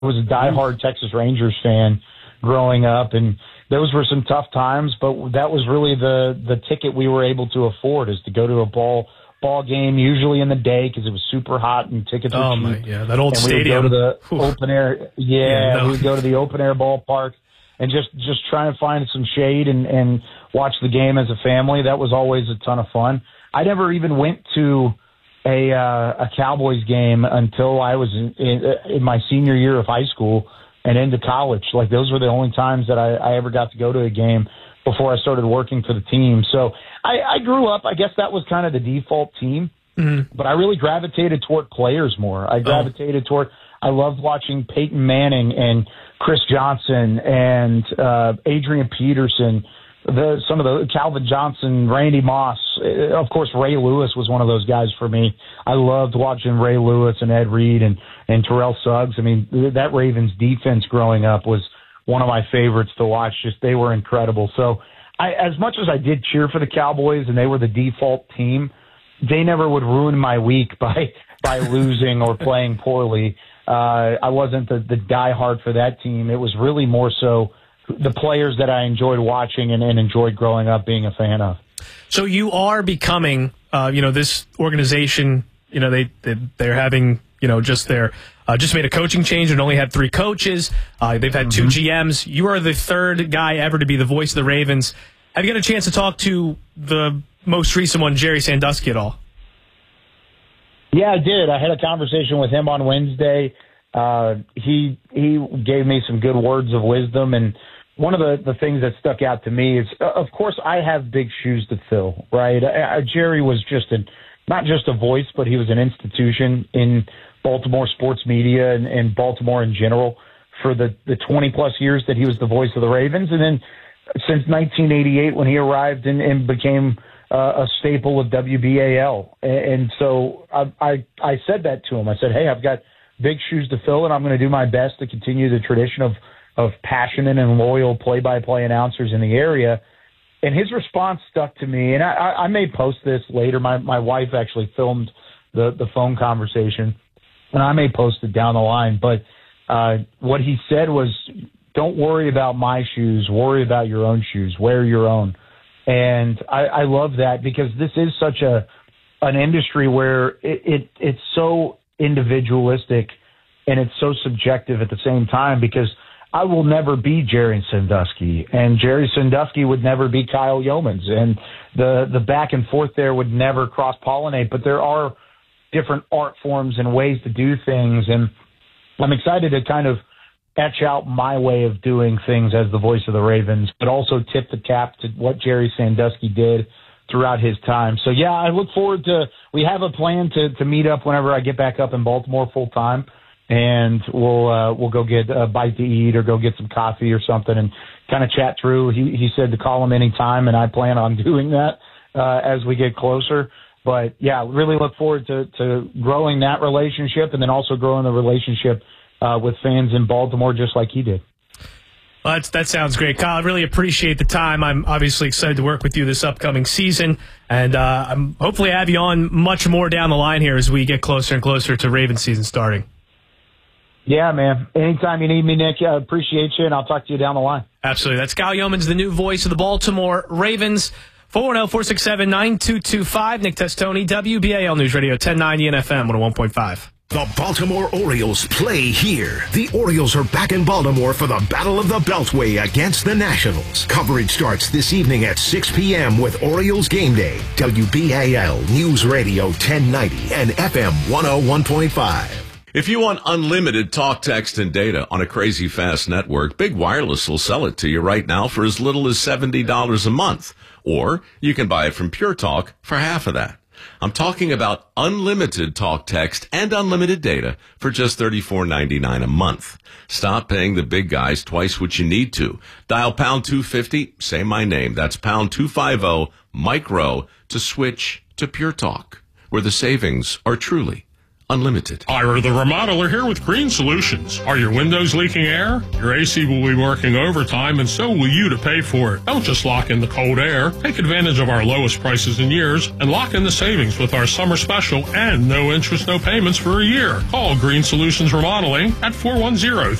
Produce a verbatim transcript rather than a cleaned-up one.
was a diehard Texas Rangers fan growing up, and those were some tough times, but that was really the, the ticket we were able to afford, is to go to a ball ball game, usually in the day because it was super hot and tickets were oh cheap. My, yeah, that old and stadium. We would go to the Whew. open air. Yeah, yeah no. we would go to the open air ballpark and just, just try and find some shade and, and watch the game as a family. That was always a ton of fun. I never even went to a uh, a Cowboys game until I was in, in, in my senior year of high school and into college. Like, those were the only times that I, I ever got to go to a game before I started working for the team. So I, I grew up, I guess that was kind of the default team, mm-hmm. but I really gravitated toward players more. I gravitated oh. toward, I loved watching Peyton Manning and Chris Johnson and uh, Adrian Peterson, the, some of the Calvin Johnson, Randy Moss. Of course, Ray Lewis was one of those guys for me. I loved watching Ray Lewis and Ed Reed and, and Terrell Suggs. I mean, that Ravens defense growing up was one of my favorites to watch. Just, they were incredible. So I, as much as I did cheer for the Cowboys and they were the default team, they never would ruin my week by, by losing or playing poorly. Uh, I wasn't the, the diehard for that team. It was really more so the players that I enjoyed watching and, and enjoyed growing up being a fan of. So you are becoming, uh, you know, this organization, you know, they, they, they're having, you know, just their, uh, just made a coaching change and only had three coaches. Uh, they've had mm-hmm. two G Ms. You are the third guy ever to be the voice of the Ravens. Have you got a chance to talk to the most recent one, Jerry Sandusky, at all? Yeah, I did. I had a conversation with him on Wednesday. Uh, he he gave me some good words of wisdom, and one of the, the things that stuck out to me is, uh, of course, I have big shoes to fill, right? I, I, Jerry was just a, not just a voice, but he was an institution in Baltimore sports media and, and Baltimore in general for the, the twenty-plus years that he was the voice of the Ravens. And then since nineteen eighty-eight, when he arrived and, and became uh, a staple of W B A L. And, and so I, I, I said that to him. I said, hey, I've got big shoes to fill, and I'm going to do my best to continue the tradition of, of passionate and loyal play-by-play announcers in the area. And his response stuck to me, and I, I may post this later. My my wife actually filmed the, the phone conversation, and I may post it down the line. But uh, what he said was, don't worry about my shoes. Worry about your own shoes. Wear your own. And I, I love that, because this is such a an industry where it, it it's so individualistic and it's so subjective at the same time, because I will never be Jerry Sandusky, and Jerry Sandusky would never be Kyle Yeomans, and the, the back and forth there would never cross-pollinate, but there are different art forms and ways to do things, and I'm excited to kind of etch out my way of doing things as the voice of the Ravens, but also tip the cap to what Jerry Sandusky did throughout his time. So, yeah, I look forward to – we have a plan to, to meet up whenever I get back up in Baltimore full-time, and we'll uh, we'll go get a bite to eat or go get some coffee or something and kind of chat through. He he said to call him anytime, and I plan on doing that uh, as we get closer. But, yeah, really look forward to, to growing that relationship, and then also growing the relationship uh, with fans in Baltimore just like he did. Well, that's, that sounds great, Kyle. I really appreciate the time. I'm obviously excited to work with you this upcoming season, and uh, I'm hopefully have you on much more down the line here as we get closer and closer to Ravens season starting. Yeah, man. Anytime you need me, Nick, I appreciate you, and I'll talk to you down the line. Absolutely. That's Kyle Yeomans, the new voice of the Baltimore Ravens. four one zero, four six seven, nine two two five. Nick Testoni, W B A L News Radio, ten ninety N F M, one oh one point five. The Baltimore Orioles play here. The Orioles are back in Baltimore for the Battle of the Beltway against the Nationals. Coverage starts this evening at six p.m. with Orioles Game Day. W B A L News Radio ten ninety and F M one oh one point five. If you want unlimited talk, text, and data on a crazy fast network, Big Wireless will sell it to you right now for as little as seventy dollars a month. Or you can buy it from Pure Talk for half of that. I'm talking about unlimited talk, text, and unlimited data for just thirty-four ninety-nine a month. Stop paying the big guys twice what you need to. Dial pound two fifty, say my name. That's pound two fifty, micro, to switch to Pure Talk, where the savings are truly Unlimited. Ira the Remodeler here with Green Solutions. Are your windows leaking air? Your A C will be working overtime, and so will you to pay for it. Don't just lock in the cold air. Take advantage of our lowest prices in years and lock in the savings with our summer special and no interest, no payments for a year. Call Green Solutions Remodeling at four one zero,